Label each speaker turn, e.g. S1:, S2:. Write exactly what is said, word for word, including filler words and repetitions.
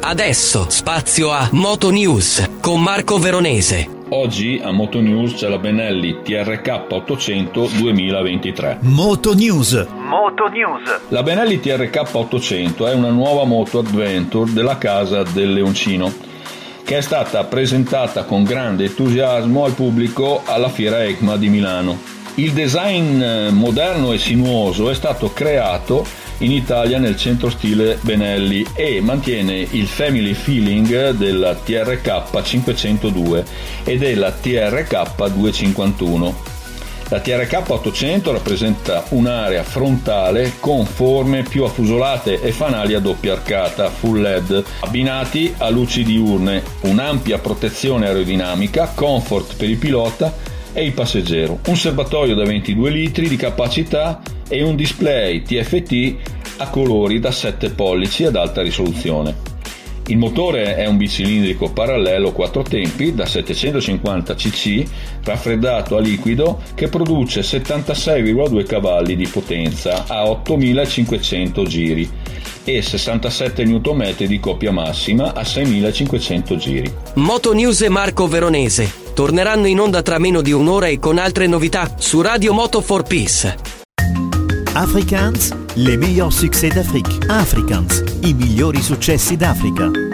S1: Adesso spazio a Moto News con Marco Veronese.
S2: Oggi a Moto News c'è la Benelli T R K ottocento duemilaventitré.
S3: Moto News.
S4: Moto News.
S2: La Benelli T R K ottocento è una nuova moto adventure della casa del Leoncino, che è stata presentata con grande entusiasmo al pubblico alla fiera EICMA di Milano. Il design moderno e sinuoso è stato creato in Italia nel centro stile Benelli e mantiene il family feeling della T R K cinquecentodue e della T R K duecentocinquantuno. La T R K ottocento rappresenta un'area frontale con forme più affusolate e fanali a doppia arcata full L E D abbinati a luci diurne, un'ampia protezione aerodinamica, comfort per il pilota e il passeggero, un serbatoio da ventidue litri di capacità e un display T F T a colori da sette pollici ad alta risoluzione. Il motore è un bicilindrico parallelo quattro tempi da settecentocinquanta centilitri raffreddato a liquido che produce settantasei virgola due cavalli di potenza a ottomilacinquecento giri e sessantasette newton metri di coppia massima a seimilacinquecento giri.
S1: Moto News e Marco Veronese torneranno in onda tra meno di un'ora e con altre novità su Radio Moto for Peace.
S3: Afrikaans, les meilleurs succès d'Afrique. Afrikaans, i migliori successi d'Africa.